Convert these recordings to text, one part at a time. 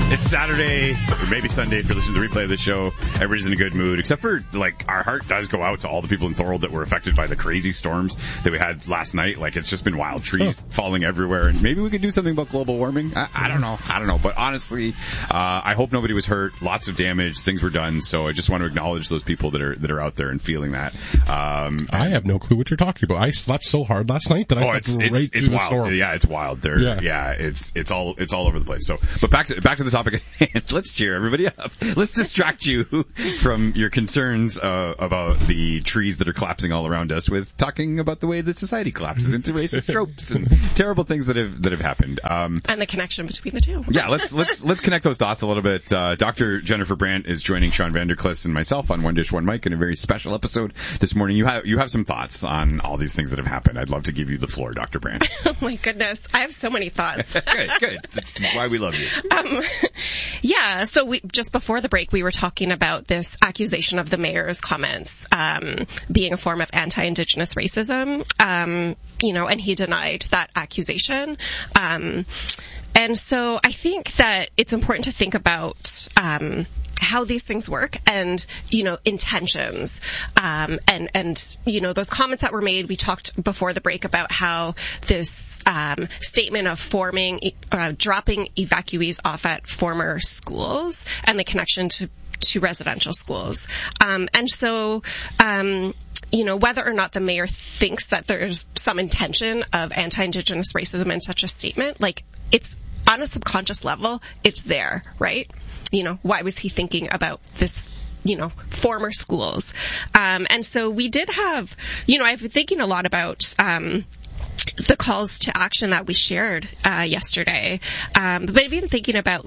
It's Saturday, or maybe Sunday if you're listening to the replay of the show. Everybody's in a good mood, except for, like, our heart does go out to all the people in Thorold that were affected by the crazy storms that we had last night. Like, it's just been wild trees falling everywhere, and maybe we could do something about global warming. I don't know. But honestly, I hope nobody was hurt. Lots of damage. Things were done. So I just want to acknowledge those people that are out there and feeling that. I have no clue what you're talking about. I slept so hard last night that I slept right through the storm. Yeah, it's wild. It's all over the place. So, but back to the topic at hand. Let's cheer everybody up. Let's distract you from your concerns about the trees that are collapsing all around us with talking about the way that society collapses into racist tropes and terrible things that have happened. And the connection between the two. Yeah, let's connect those dots a little bit. Dr. Jennifer Brandt is joining Sean Vanderklis and myself on One Dish, One Mic in a very special episode this morning. You have some thoughts on all these things that have happened. I'd love to give you the floor, Dr. Brandt. Oh my goodness, I have so many thoughts. Good. That's why we love you. Yeah, so just before the break, we were talking about this accusation of the mayor's comments being a form of anti-Indigenous racism, and he denied that accusation. And so I think that it's important to think about how these things work and, intentions. And those comments that were made, we talked before the break about how this statement of dropping evacuees off at former schools and the connection to residential schools. And so, whether or not the mayor thinks that there's some intention of anti-Indigenous racism in such a statement, like, it's on a subconscious level, it's there, right? Why was he thinking about this, former schools? And so we did have, I've been thinking a lot about, the calls to action that we shared, yesterday. But I've been thinking about,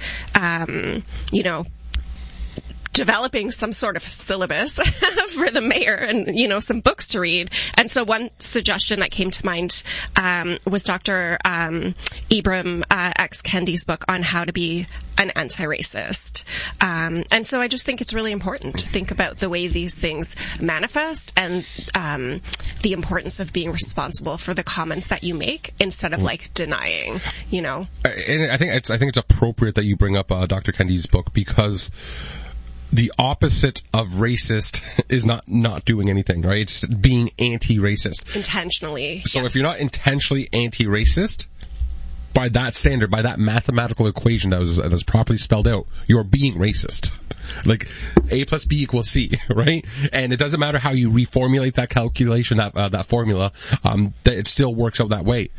developing some sort of syllabus for the mayor and, some books to read. And so one suggestion that came to mind was Dr. Ibram X. Kendi's book on how to be an anti-racist. And so I just think it's really important to think about the way these things manifest and the importance of being responsible for the comments that you make instead of denying, And I think it's appropriate that you bring up Dr. Kendi's book because the opposite of racist is not doing anything, right? It's being anti-racist. Intentionally. So if you're not intentionally anti-racist, by that standard, by that mathematical equation that was properly spelled out, you're being racist. Like, A plus B equals C, right? And it doesn't matter how you reformulate that calculation, that formula, that it still works out that way.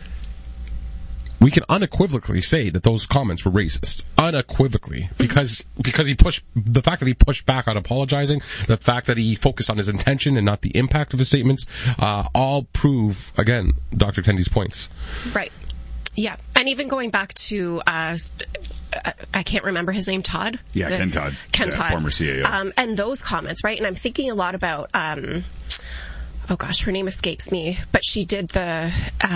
We can unequivocally say that those comments were racist. Unequivocally. Because the fact that he pushed back on apologizing, the fact that he focused on his intention and not the impact of his statements, all prove, again, Dr. Kendi's points. Right. Yeah. And even going back to, I can't remember his name, Todd? Yeah, Ken Todd. Ken Todd. Former CAO. And those comments, right? And I'm thinking a lot about, her name escapes me, but she did the,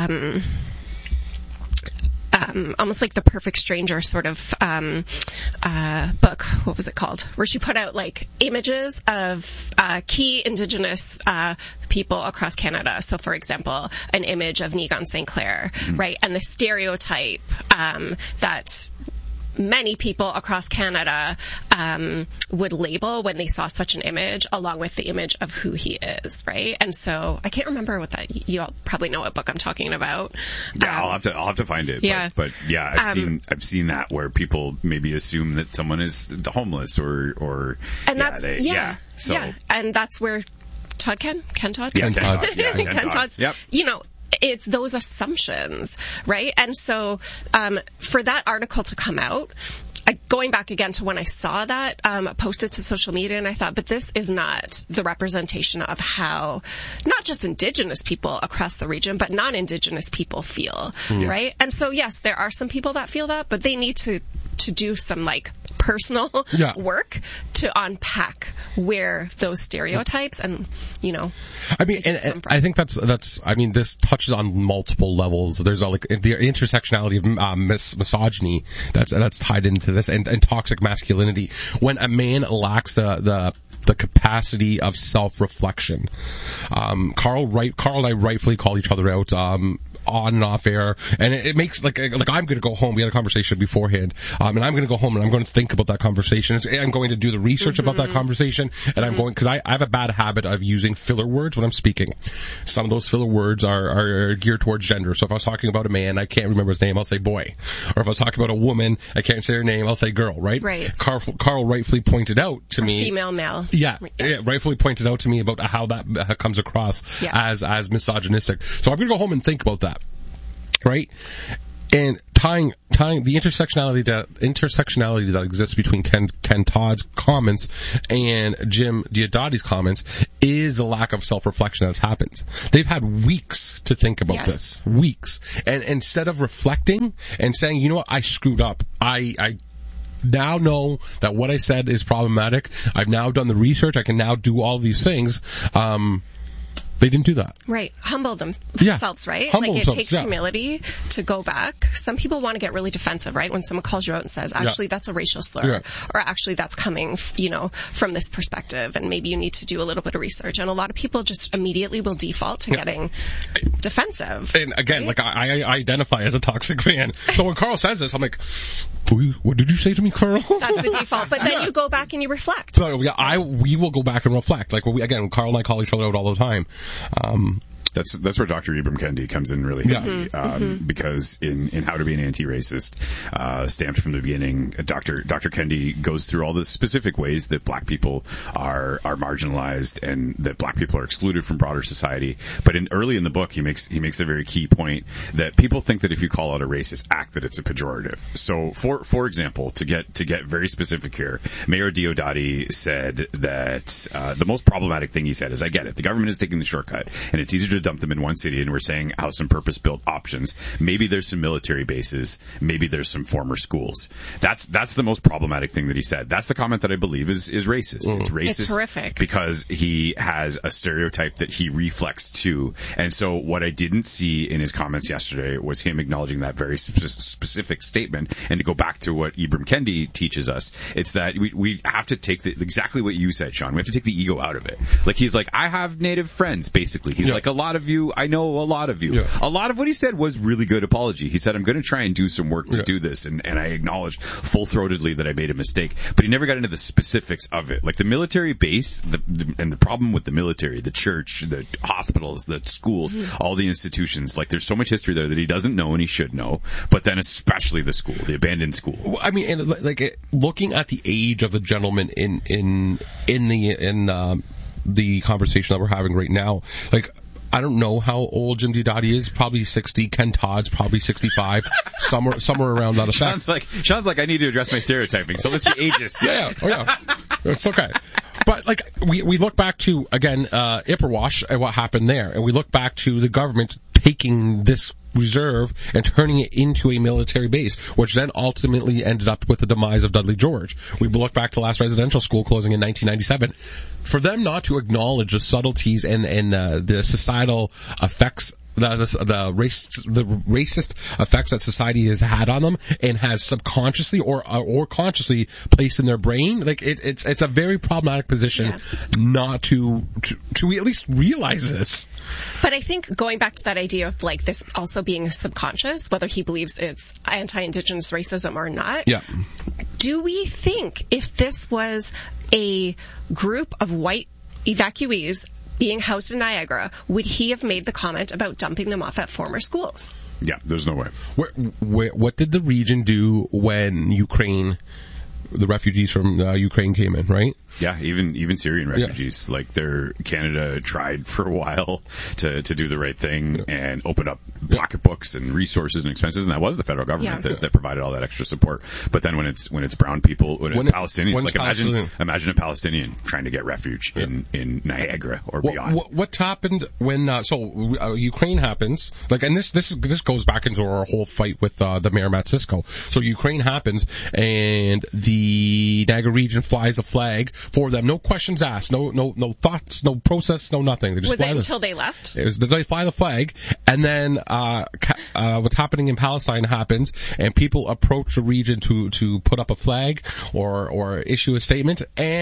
almost like the Perfect Stranger sort of book. What was it called? Where she put out images of key Indigenous people across Canada. So, for example, an image of Negon St. Clair, right? And the stereotype that many people across Canada would label when they saw such an image, along with the image of who he is, right? And so I can't remember what that. You all probably know what book I'm talking about. Yeah, I'll have to find it. Yeah, but yeah, I've seen that where people maybe assume that someone is homeless or and and that's where Ken Todd. Yeah, Ken Todd. Yep. It's those assumptions, right? And so for that article to come out, going back again to when I saw that posted to social media, and I thought, but this is not the representation of how not just Indigenous people across the region, but non-Indigenous people feel, right? And so, yes, there are some people that feel that, but they need to do some personal work to unpack where those stereotypes and I mean, and I think this touches on multiple levels. There's the intersectionality of misogyny that's tied into this, and toxic masculinity. When a man lacks the capacity of self-reflection. Carl and I rightfully call each other out on and off air, and it makes like I'm going to go home. We had a conversation beforehand, and I'm going to go home and I'm going to think about that conversation. I'm going to do the research about that conversation, and I'm going, because I have a bad habit of using filler words when I'm speaking. Some of those filler words are geared towards gender. So if I was talking about a man, I can't remember his name, I'll say boy. Or if I was talking about a woman, I can't say her name, I'll say girl, right? Right. Carl rightfully pointed out to me. Female, male. Yeah, rightfully pointed out to me about how that comes across as misogynistic. So I'm going to go home and think about that, right? And tying the intersectionality that exists between Ken Todd's comments and Jim Diodati's comments is a lack of self-reflection that's happened. They've had weeks to think about this. Weeks. And instead of reflecting and saying, you know what, I screwed up. I now know that what I said is problematic. I've now done the research. I can now do all these things. They didn't do that. Right. Humble themselves, right? Humble like, it themselves, takes humility to go back. Some people want to get really defensive, right? When someone calls you out and says, actually, that's a racial slur. Or actually, that's coming, from this perspective, and maybe you need to do a little bit of research. And a lot of people just immediately will default to getting defensive. And again, like, I identify as a toxic fan. So when Carl says this, I'm like, what did you say to me, Carl? That's the default. But then you go back and you reflect. So we will go back and reflect. Like, Carl and I call each other out all the time. That's where Dr. Ibram Kendi comes in really handy, because in How to Be an Anti-Racist, stamped from the beginning, Dr. Kendi goes through all the specific ways that black people are marginalized and that black people are excluded from broader society. But early in the book, he makes a very key point that people think that if you call out a racist act, that it's a pejorative. So, for example, to get very specific here, Mayor Diodati said that the most problematic thing he said is, I get it, the government is taking the shortcut, and it's easier to dump them in one city, and we're saying how some purpose-built options. Maybe there's some military bases. Maybe there's some former schools. That's the most problematic thing that he said. That's the comment that I believe is racist. It's racist. It's horrific. Because he has a stereotype that he reflects to. And so what I didn't see in his comments yesterday was him acknowledging that very specific statement. And to go back to what Ibram Kendi teaches us, it's that we have to take exactly what you said, Sean. We have to take the ego out of it. Like, he's like, I have Native friends, basically. He's like, a lot of you, I know a lot of you. A lot of what he said was really good apology. He said, I'm going to try and do some work to do this, and I acknowledged full-throatedly that I made a mistake, but he never got into the specifics of it. Like, the military base, and the problem with the military, the church, the hospitals, the schools, all the institutions, like, there's so much history there that he doesn't know and he should know, but then especially the school, the abandoned school. Well, I mean, and like, looking at the age of the gentleman in the conversation that we're having right now, like, I don't know how old Jim Diodati is. Probably 60. Ken Todd's probably 65. somewhere around that effect. Sean's like, I need to address my stereotyping, so let's be ageist. Yeah. It's okay. But, like, we look back to, again, Ipperwash and what happened there, and we look back to the government taking this reserve and turning it into a military base, which then ultimately ended up with the demise of Dudley George. We look back to last residential school closing in 1997. For them not to acknowledge the subtleties and the societal effects, the racist effects that society has had on them and has subconsciously or consciously placed in their brain, like, it's a very problematic position not to at least realize this. But I think going back to that idea of, like, this also being subconscious, whether he believes it's anti-Indigenous racism or not, do we think if this was a group of white evacuees being housed in Niagara, would he have made the comment about dumping them off at former schools? Yeah, there's no way. What did the region do when the refugees from Ukraine came in, right? Yeah, even Syrian refugees. Yeah. Like, Canada tried for a while to do the right thing and open up pocketbooks and resources and expenses, and that was the federal government that provided all that extra support. But then when it's brown people, Palestinians, like, imagine a Palestinian trying to get refuge in Niagara or beyond. What happened when Ukraine happens? Like, and this goes back into our whole fight with the Mayor Matt Cisco. So Ukraine happens, and the Niagara region flies a flag for them. No questions asked. No thoughts. No process. No nothing. They just was it until they left? It was they fly the flag, and then what's happening in Palestine happens, and people approach the region to put up a flag or issue a statement, and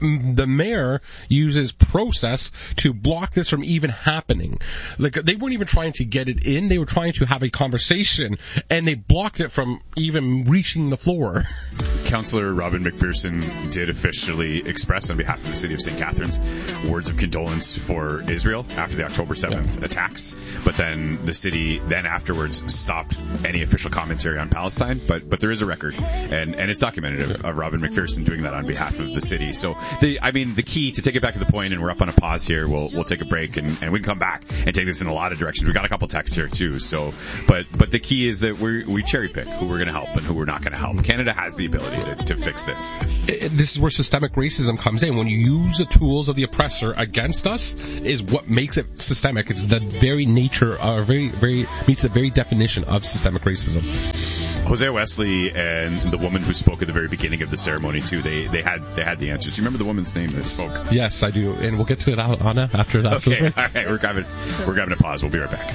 the mayor uses process to block this from even happening. Like, they weren't even trying to get it in, they were trying to have a conversation, and they blocked it from even reaching the floor. Councillor Robin McPherson did officially express on behalf of the city of St. Catharines words of condolence for Israel after the October 7th attacks, but then the city then afterwards stopped any official commentary on Palestine, but there is a record, and it's documented of Robin McPherson doing that on behalf of the city. So the key, to take it back to the point, and we're up on a pause here, we'll take a break and we can come back and take this in a lot of directions. We've got a couple texts here too, so but the key is that we cherry pick who we're going to help and who we're not going to help. Canada has the ability to fix this. This is where systemic racism comes in. When you use the tools of the oppressor against us is what makes it systemic. It's the very nature, meets the very definition of systemic racism. Hosea Wesley and the woman who spoke at the very beginning of the ceremony too, they had the answers. Do you remember the woman's name that spoke? Yes, I do, and we'll get to it, Anna, after that. Okay, all right, we're grabbing a pause. We'll be right back.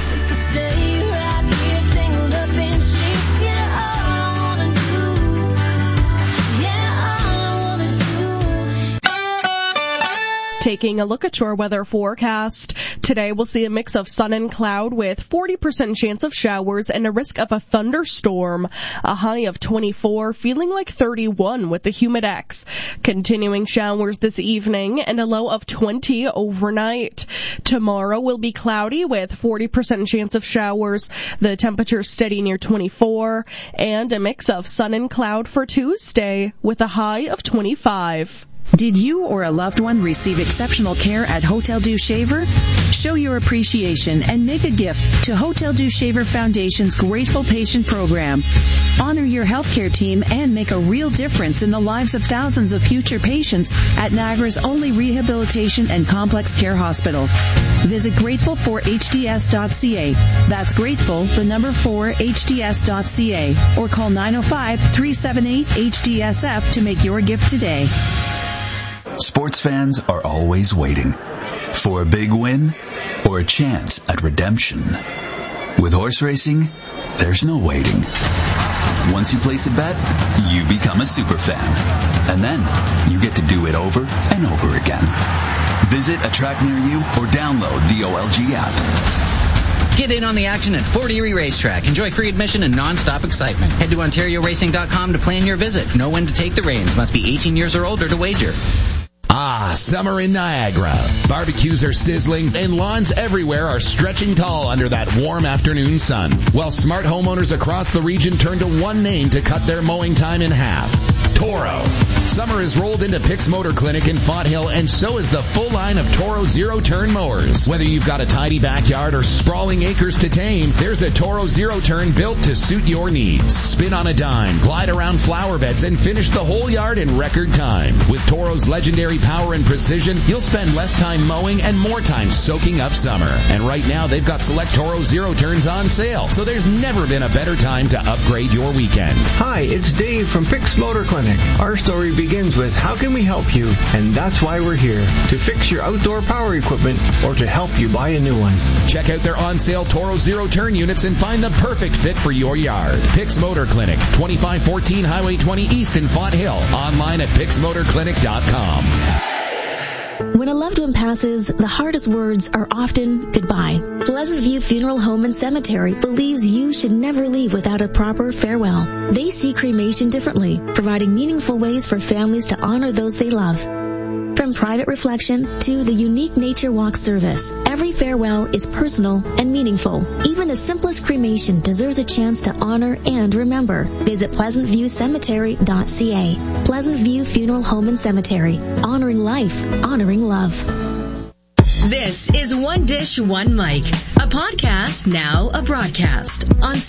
Taking a look at your weather forecast. Today we'll see a mix of sun and cloud with 40% chance of showers and a risk of a thunderstorm. A high of 24, feeling like 31 with the humidex. Continuing showers this evening and a low of 20 overnight. Tomorrow will be cloudy with 40% chance of showers. The temperature steady near 24 and a mix of sun and cloud for Tuesday with a high of 25. Did you or a loved one receive exceptional care at Hotel Dieu Shaver? Show your appreciation and make a gift to Hotel Dieu Shaver Foundation's Grateful Patient Program. Honor your healthcare team and make a real difference in the lives of thousands of future patients at Niagara's only rehabilitation and complex care hospital. Visit grateful4hds.ca. That's grateful, the number 4hds.ca, or call 905-378-HDSF to make your gift today. Sports fans are always waiting for a big win or a chance at redemption. With horse racing, there's no waiting. Once you place a bet, you become a super fan. And then you get to do it over and over again. Visit a track near you or download the OLG app. Get in on the action at Fort Erie Racetrack. Enjoy free admission and non-stop excitement. Head to OntarioRacing.com to plan your visit. Know when to take the reins. Must be 18 years or older to wager. Ah, summer in Niagara. Barbecues are sizzling and lawns everywhere are stretching tall under that warm afternoon sun. While smart homeowners across the region turn to one name to cut their mowing time in half. Toro. Summer has rolled into Pick's Motor Clinic in Fonthill, and so is the full line of Toro zero-turn mowers. Whether you've got a tidy backyard or sprawling acres to tame, there's a Toro zero-turn built to suit your needs. Spin on a dime, glide around flower beds, and finish the whole yard in record time. With Toro's legendary power and precision, you'll spend less time mowing and more time soaking up summer. And right now, they've got select Toro zero-turns on sale, so there's never been a better time to upgrade your weekend. Hi, it's Dave from Pick's Motor Clinic. Our story begins with how can we help you, and that's why we're here, to fix your outdoor power equipment or to help you buy a new one. Check out their on-sale Toro zero-turn units and find the perfect fit for your yard. Pick's Motor Clinic, 2514 Highway 20 East in Fonthill. Online at picksmotorclinic.com. When a loved one passes, the hardest words are often goodbye. Pleasant View Funeral Home and Cemetery believes you should never leave without a proper farewell. They see cremation differently, providing meaningful ways for families to honor those they love. From private reflection to the unique nature walk service, every farewell is personal and meaningful. Even the simplest cremation deserves a chance to honor and remember. Visit PleasantViewCemetery.ca. Pleasant View Funeral Home and Cemetery. Honoring life, honoring love. This is One Dish, One Mic, a podcast, now a broadcast on